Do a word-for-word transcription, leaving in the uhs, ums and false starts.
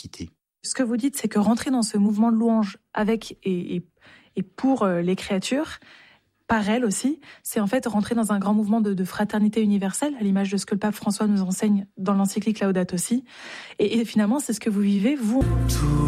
cité. Ce que vous dites, c'est que rentrer dans ce mouvement de louange avec et, et, et pour les créatures, par elles aussi, c'est en fait rentrer dans un grand mouvement de, de fraternité universelle, à l'image de ce que le pape François nous enseigne dans l'encyclique Laudato Si. Et, et finalement, c'est ce que vous vivez, vous. Tout